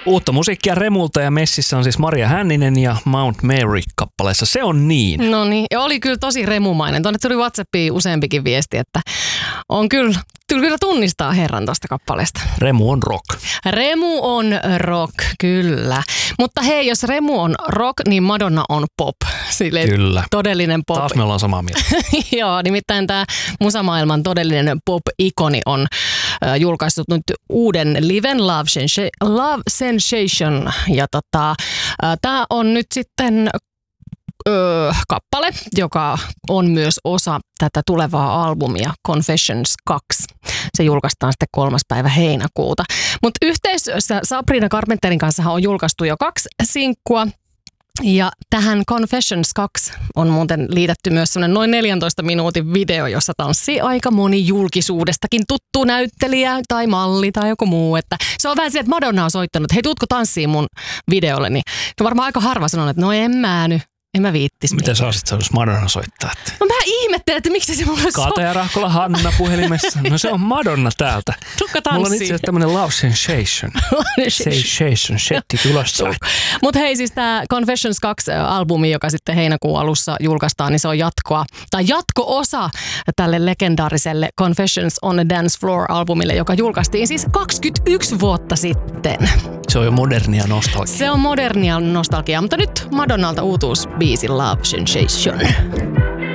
Uutta musiikkia Remulta ja messissä on siis Maria Hänninen ja Mount Mary-kappaleessa. Se on niin. No niin, ja oli kyllä tosi remumainen. Tuonne tuli WhatsAppiin useampikin viesti, että on kyllä tunnistaa herran tuosta kappaleesta. Remu on rock. Remu on rock, kyllä. Mutta hei, jos Remu on rock, niin Madonna on pop. Silleen kyllä. Todellinen pop. Taas me ollaan samaa mieltä. Joo, nimittäin tämä musamaailman todellinen pop-ikoni on julkaissut nyt uuden liven Love Sensation. Ja tämä on nyt sitten kappale, joka on myös osa tätä tulevaa albumia Confessions 2. Se julkaistaan sitten 3. päivä heinäkuuta. Mutta yhteistyössä Sabrina Carpenterin kanssa on julkaistu jo 2 sinkkua. Ja tähän Confessions 2 on muuten liitetty myös sellainen noin 14 minuutin video, jossa tanssii aika moni julkisuudestakin tuttu näyttelijä tai malli tai joku muu. Että se on vähän se, että Madonna on soittanut, että hei, tuutko tanssiin mun videolle, niin varmaan aika harva sanoo, että no en mä viittis. Miten sä olisit saanut Madonna soittaa? No mä ihmettelen, että miksi se mulle Kaata ja Rahkola Hanna puhelimessa. No se on Madonna täältä. Tukka tanssii. Mulla on itse asiassa tämmönen Love Sensation. Sensation, setti tulossa. Mutta hei, siis tää Confessions 2-albumi, joka sitten heinäkuun alussa julkaistaan, niin se on jatko-osa tälle legendaariselle Confessions on a Dance Floor-albumille, joka julkaistiin siis 21 vuotta sitten. Se on jo modernia nostalgia. Se on modernia nostalgiaa, mutta nyt Madonnalta uutuusbiisi Love Sensation.